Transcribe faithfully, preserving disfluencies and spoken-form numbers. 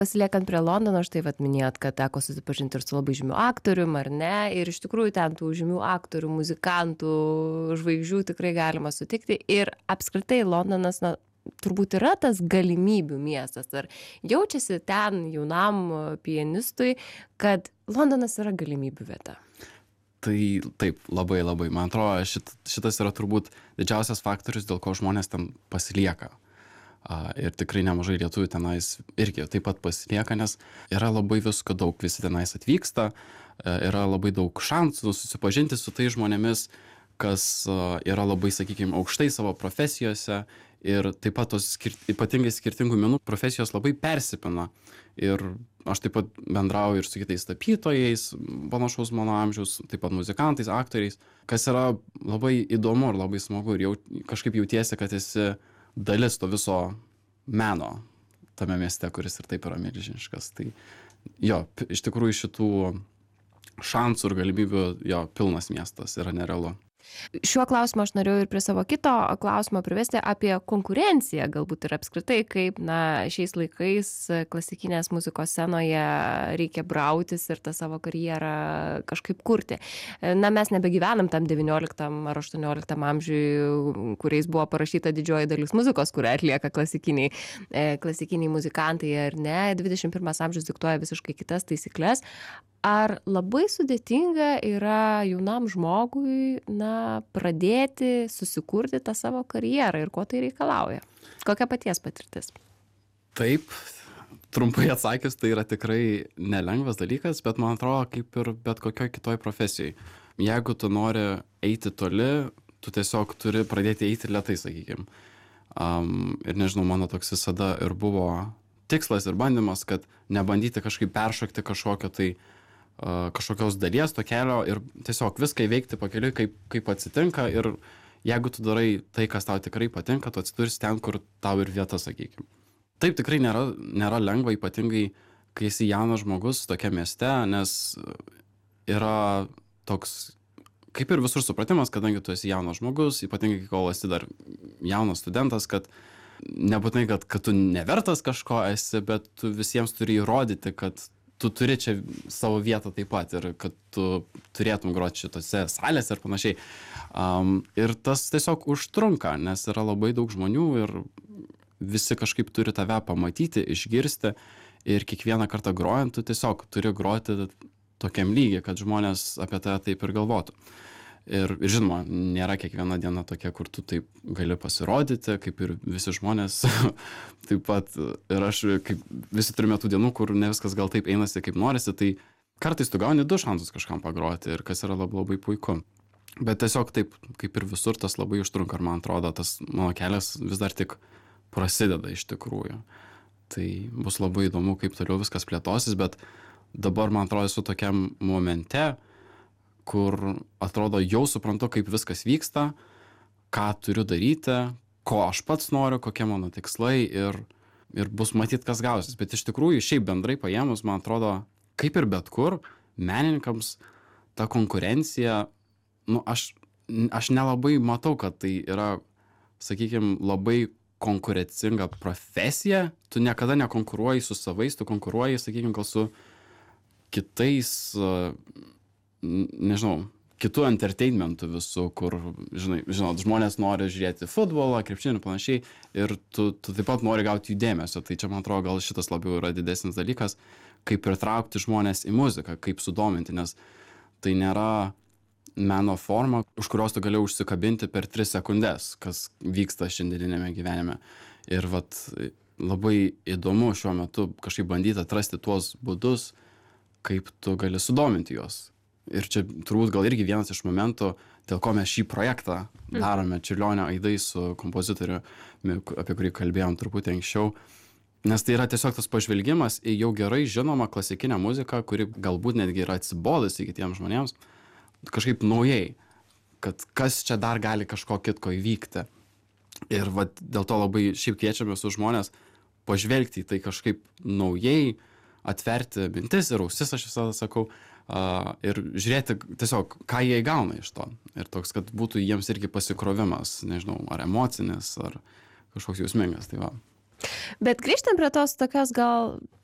Pasiliekant prie Londono, štai vat minėjot, kad teko susipažinti ir su labai žymiu aktorium, ar ne? Ir iš tikrųjų ten tų žymių aktorių, muzikantų, žvaigždžių tikrai galima sutikti. Ir apskritai Londonas, na, turbūt yra tas galimybių miestas. Ar jaučiasi ten jaunam pianistui, kad Londonas yra galimybių vieta? Tai taip, labai labai. Man atrodo, šit, šitas yra turbūt didžiausias faktorius, dėl ko žmonės ten pasilieka. Uh, ir tikrai nemažai lietuvių tenais irgi taip pat pasilieka, nes yra labai visko daug, visi tenais atvyksta, uh, yra labai daug šansų susipažinti su tais žmonėmis, kas uh, yra labai, sakykime, aukštai savo profesijose ir taip pat tos skir ypatingai skirtingų menų profesijos labai persipina. Ir aš taip pat bendrauju ir su kitais tapytojais, panašaus mano amžiaus, taip pat muzikantais, aktoriais, kas yra labai įdomu ir labai smagu ir jau, kažkaip jautiesi, kad esi dalis to viso meno tame mieste, kuris ir taip yra milžiniškas. Tai jo, iš tikrųjų šitų šansų ir galimybių jo pilnas miestas yra nerealu. Šiuo klausimu aš norėjau ir prie savo kito klausimo privesti apie konkurenciją, galbūt ir apskritai, kaip na, šiais laikais klasikinės muzikos scenoje reikia brautis ir tą savo karjerą kažkaip kurti. Na, mes nebegyvenam tam devynioliktam ar aštuonioliktam amžiui, kuriais buvo parašyta didžioji dalis muzikos, kurią atlieka klasikiniai, klasikiniai muzikantai, ar ne. dvidešimt pirmas amžius diktuoja visiškai kitas taisyklės. Ar labai sudėtinga yra jaunam žmogui, na, pradėti susikurti tą savo karjerą ir ko tai reikalauja? Kokia paties patirtis? Taip, trumpai atsakius, tai yra tikrai nelengvas dalykas, bet man atrodo, kaip ir bet kokioj kitoj profesijai. Jeigu tu nori eiti toli, tu tiesiog turi pradėti eiti lėtai, sakykime. Um, ir nežinau, mano toks visada ir buvo tikslas ir bandymas, kad nebandyti kažkaip peršokti kažkokio tai kažkokios dalies to kelio ir tiesiog viską įveikti pakeliui, kaip, kaip atsitinka ir jeigu tu darai tai, kas tau tikrai patinka, tu atsidursi ten, kur tau ir vieta, sakykime. Taip tikrai nėra, nėra lengva, ypatingai, kai esi jaunas žmogus tokia mieste, nes yra toks, kaip ir visur supratimas, kadangi tu esi jaunas žmogus, ypatingai kol esi dar jaunas studentas, kad nebūtinai, kad, kad tu nevertas kažko esi, bet tu visiems turi įrodyti, kad tu turi čia savo vietą taip pat ir kad tu turėtum groti šitose salėse ir panašiai. Um, ir tas tiesiog užtrunka, nes yra labai daug žmonių ir visi kažkaip turi tave pamatyti, išgirsti ir kiekvieną kartą grojant tu tiesiog turi groti tokiam lygiai, kad žmonės apie tave taip ir galvotų. Ir, ir žinoma, nėra kiekviena diena tokia, kur tu taip gali pasirodyti, kaip ir visi žmonės. Taip pat ir aš, kaip visi turime tų dienų, kur ne viskas gal taip einasi, kaip norisi, tai kartais tu gauni du šansus kažkam pagroti ir kas yra labai, labai puiku. Bet tiesiog taip, kaip ir visur, tas labai užtrunka ir man atrodo, tas mano kelias vis dar tik prasideda iš tikrųjų. Tai bus labai įdomu, kaip toliau viskas plėtosis, bet dabar, man atrodo, esu tokiam momente, kur atrodo jau suprantu, kaip viskas vyksta, ką turiu daryti, ko aš pats noriu, kokie mano tikslai ir, ir bus matyt, kas gausis. Bet iš tikrųjų, šiaip bendrai paėmus, man atrodo, kaip ir bet kur, menininkams ta konkurencija, nu, aš, aš nelabai matau, kad tai yra, sakykime, labai konkurencinga profesija. Tu niekada nekonkuruoji su savais, tu konkuruoji, sakykime, gal su kitais, nežinau, kitų entertainmentų visų, kur, žinai, žinot, žmonės nori žiūrėti futbolą, krepšinį ir panašiai, ir tu, tu taip pat nori gauti jų dėmesio. Tai čia, man atrodo, gal šitas labiau yra didesnis dalykas, kaip pritraukti žmonės į muziką, kaip sudominti, nes tai nėra meno forma, už kurios tu gali užsikabinti per tris sekundės, kas vyksta šiandieninėme gyvenime. Ir vat labai įdomu šiuo metu kažkaip bandyti atrasti tuos būdus, kaip tu gali sudominti juos. Ir čia turbūt gal irgi vienas iš momentų, dėl ko mes šį projektą darome, Čiurlionio aidai su kompozitoriu, apie kurį kalbėjom truputį anksčiau. Nes tai yra tiesiog tas pažvelgimas į jau gerai žinomą klasikinę muziką, kuri galbūt netgi yra atsibodusi kitiems žmonėms, kažkaip naujai, kad kas čia dar gali kažko kitko įvykti. Ir vat, dėl to labai šiaip kviečiame visus žmonės pažvelgti į tai kažkaip naujai, atverti mintis ir ausis, aš visada sakau, uh, ir žiūrėti tiesiog, ką jie įgauna iš to. Ir toks, kad būtų jiems irgi pasikrovimas, nežinau, ar emocinis, ar kažkoks jausmingas. Tai va. Bet grįžtam prie tos tokios gal